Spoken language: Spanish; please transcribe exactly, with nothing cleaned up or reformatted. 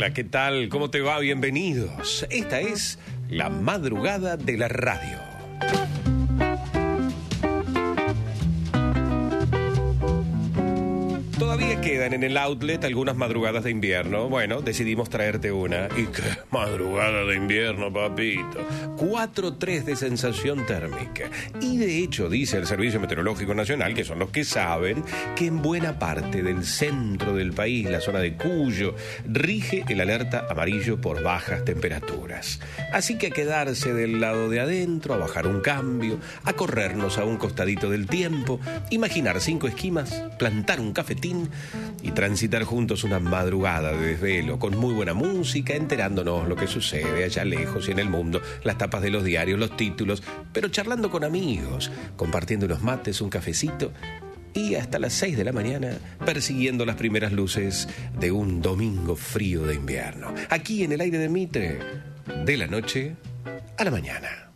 Hola, ¿qué tal? ¿Cómo te va? Bienvenidos. Esta es La Madrugada de la Radio. Todavía quedan en el outlet algunas madrugadas de invierno. Bueno, decidimos traerte una. ¿Y qué madrugada de invierno, papito? cuatro tres de sensación térmica. Y de hecho, dice el Servicio Meteorológico Nacional, que son los que saben, que en buena parte del centro del país, la zona de Cuyo, rige el alerta amarillo por bajas temperaturas. Así que a quedarse del lado de adentro, a bajar un cambio, a corrernos a un costadito del tiempo, imaginar cinco esquimas, plantar un cafetín y transitar juntos una madrugada de desvelo con muy buena música, enterándonos lo que sucede allá lejos y en el mundo, las tapas de los diarios, los títulos, pero charlando con amigos, compartiendo unos mates, un cafecito y hasta las seis de la mañana persiguiendo las primeras luces de un domingo frío de invierno. Aquí en el aire de Mitre, de la noche a la mañana.